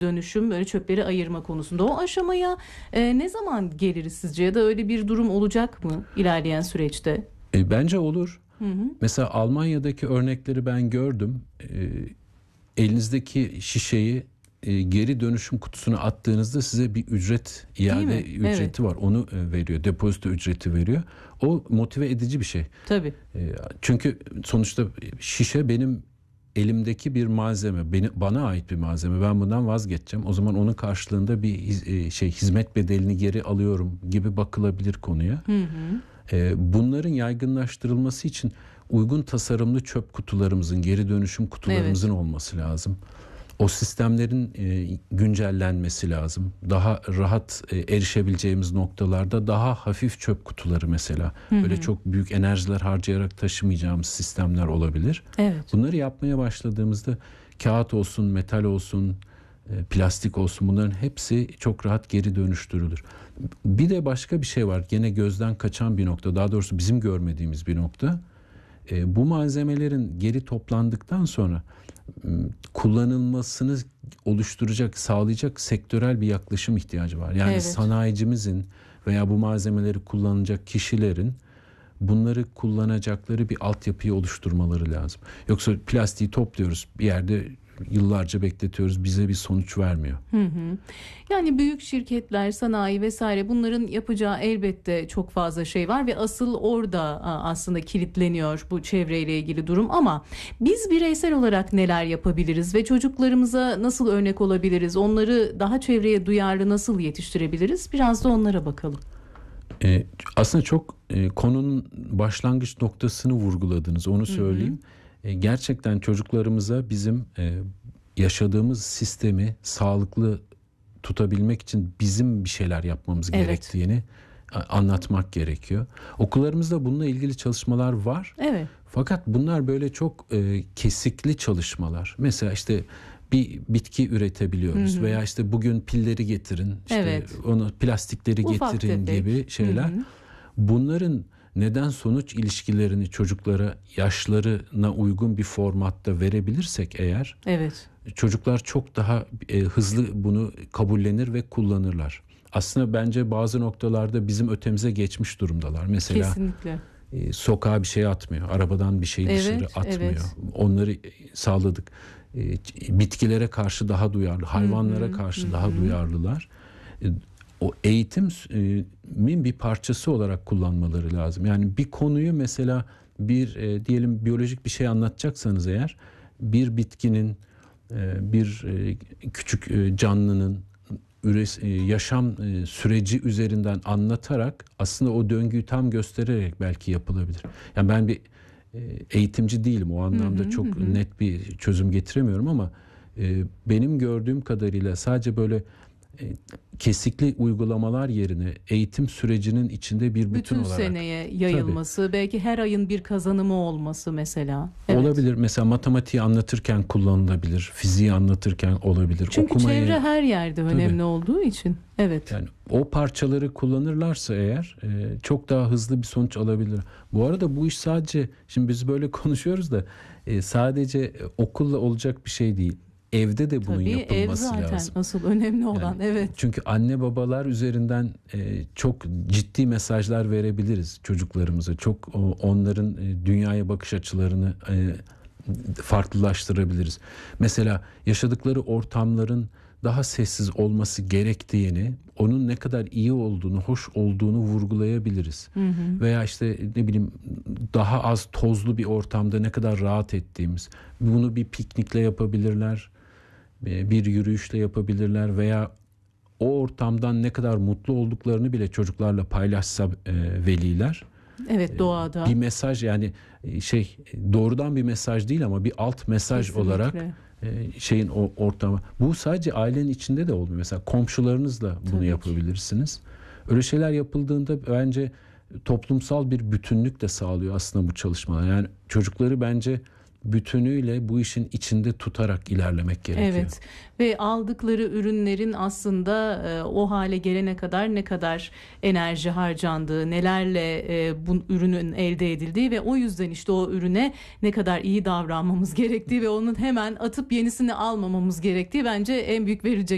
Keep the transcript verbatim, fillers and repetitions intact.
dönüşüm, böyle çöpleri ayırma konusunda. O aşamaya e, ne zaman geliriz sizce, ya da öyle bir durum olacak mı ilerleyen süreçte? E, bence olur. Hı hı. Mesela Almanya'daki örnekleri ben gördüm. E, elinizdeki şişeyi e, geri dönüşüm kutusuna attığınızda size bir ücret, iade ücreti Evet. var. Onu e, veriyor. Depozito ücreti veriyor. O motive edici bir şey. Tabii. E, çünkü sonuçta şişe benim elimdeki bir malzeme, beni, bana ait bir malzeme. Ben bundan vazgeçeceğim. O zaman onun karşılığında bir hiz, e, şey hizmet bedelini geri alıyorum gibi bakılabilir konuya. Hı hı. E, bunların yaygınlaştırılması için uygun tasarımlı çöp kutularımızın, geri dönüşüm kutularımızın evet. olması lazım. O sistemlerin e, güncellenmesi lazım. Daha rahat e, erişebileceğimiz noktalarda daha hafif çöp kutuları mesela. Hı hı. Böyle çok büyük enerjiler harcayarak taşımayacağımız sistemler olabilir. Evet. Bunları yapmaya başladığımızda kağıt olsun, metal olsun, e, plastik olsun, bunların hepsi çok rahat geri dönüştürülür. Bir de başka bir şey var. Gene gözden kaçan bir nokta. Daha doğrusu bizim görmediğimiz bir nokta. E, bu malzemelerin geri toplandıktan sonra kullanılmasını oluşturacak, sağlayacak sektörel bir yaklaşım ihtiyacı var. Yani evet. sanayicimizin veya bu malzemeleri kullanacak kişilerin bunları kullanacakları bir altyapıyı oluşturmaları lazım. Yoksa plastiği topluyoruz bir yerde, yıllarca bekletiyoruz, bize bir sonuç vermiyor. Hı hı. Yani büyük şirketler, sanayi vesaire, bunların yapacağı elbette çok fazla şey var ve asıl orada aslında kilitleniyor bu çevreyle ilgili durum. Ama biz bireysel olarak neler yapabiliriz ve çocuklarımıza nasıl örnek olabiliriz? Onları daha çevreye duyarlı nasıl yetiştirebiliriz? Biraz da onlara bakalım. Ee, aslında çok e, konunun başlangıç noktasını vurguladınız, onu söyleyeyim. Hı hı. E, gerçekten çocuklarımıza bizim e, yaşadığımız sistemi sağlıklı tutabilmek için bizim bir şeyler yapmamız evet. gerektiğini anlatmak gerekiyor. Okullarımızda bununla ilgili çalışmalar var. Evet. Fakat bunlar böyle çok e, kesikli çalışmalar. Mesela işte bir bitki üretebiliyoruz, hı hı. veya işte bugün pilleri getirin, işte evet. onu plastikleri Ufak getirin tefek. gibi şeyler. Hı hı. Bunların neden sonuç ilişkilerini çocuklara yaşlarına uygun bir formatta verebilirsek eğer, evet. çocuklar çok daha e, hızlı bunu kabullenir ve kullanırlar. Aslında bence bazı noktalarda bizim ötemize geçmiş durumdalar. Mesela kesinlikle. E, sokağa bir şey atmıyor, arabadan bir şey evet, dışarı atmıyor. Evet. Onları sağladık. E, bitkilere karşı daha duyarlı, hayvanlara hı hı, karşı hı. daha duyarlılar. E, o eğitimin bir parçası olarak kullanmaları lazım. Yani bir konuyu mesela bir e, diyelim biyolojik bir şey anlatacaksanız eğer, bir bitkinin, e, bir e, küçük e, canlının üres, e, yaşam e, süreci üzerinden anlatarak aslında o döngüyü tam göstererek belki yapılabilir. Yani ben bir e, eğitimci değilim, o anlamda hı hı, çok hı. net bir çözüm getiremiyorum ama e, benim gördüğüm kadarıyla sadece böyle kesikli uygulamalar yerine eğitim sürecinin içinde bir bütün, bütün olarak. Bütün seneye yayılması, tabii. belki her ayın bir kazanımı olması mesela. Evet. Olabilir. Mesela matematiği anlatırken kullanılabilir, fiziği anlatırken olabilir. Çünkü Okumayı, çevre her yerde önemli tabii. olduğu için. Evet. Yani o parçaları kullanırlarsa eğer çok daha hızlı bir sonuç alabilir. Bu arada bu iş sadece, şimdi biz böyle konuşuyoruz da sadece okulla olacak bir şey değil. Evde de bunun tabii, yapılması ev zaten lazım. asıl önemli olan. Yani, evet. Çünkü anne babalar üzerinden e, çok ciddi mesajlar verebiliriz çocuklarımıza. Çok o, onların e, dünyaya bakış açılarını e, farklılaştırabiliriz. Mesela yaşadıkları ortamların daha sessiz olması gerektiğini, onun ne kadar iyi olduğunu, hoş olduğunu vurgulayabiliriz. Hı hı. Veya işte ne bileyim daha az tozlu bir ortamda ne kadar rahat ettiğimiz. Bunu bir piknikle yapabilirler, bir yürüyüşle yapabilirler veya o ortamdan ne kadar mutlu olduklarını bile çocuklarla paylaşsa e, veliler. Evet, doğada. Bir mesaj, yani şey doğrudan bir mesaj değil ama bir alt mesaj kesinlikle. Olarak e, şeyin o ortamı. Bu sadece ailenin içinde de olmuyor. Mesela komşularınızla bunu tabii yapabilirsiniz. Ki. Öyle şeyler yapıldığında bence toplumsal bir bütünlük de sağlıyor aslında bu çalışmalar. Yani çocukları bence bütünüyle bu işin içinde tutarak ilerlemek gerekiyor. Evet, ve aldıkları ürünlerin aslında e, o hale gelene kadar ne kadar enerji harcandığı, nelerle e, bu ürünün elde edildiği ve o yüzden işte o ürüne ne kadar iyi davranmamız gerektiği ve onun hemen atıp yenisini almamamız gerektiği bence en büyük verecek